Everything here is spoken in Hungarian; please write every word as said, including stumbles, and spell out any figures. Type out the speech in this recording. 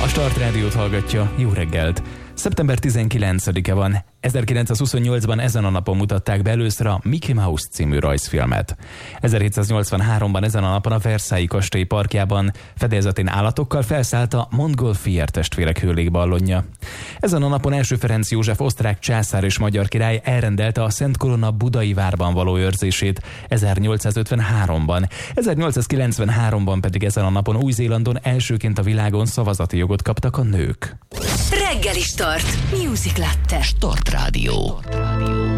Start Rádiót hallgatja, jó reggelt! szeptember tizenkilencedike van. ezerkilencszázhuszonnyolcban ezen a napon mutatták be először a Mickey Mouse című rajzfilmet. ezerhétszáznyolcvanháromban ezen a napon a Versailles kastély parkjában fedélzetén állatokkal felszállt a Montgolfier testvérek hőlégballonja. Ezen a napon első Ferenc József osztrák császár és magyar király elrendelte a Szent Korona budai várban való őrzését ezernyolcszázötvenháromban. ezernyolcszázkilencvenháromban pedig ezen a napon Új-Zélandon elsőként a világon szavazati jogot kaptak a nők. Reggeli Start. Music Latte. Start Rádió.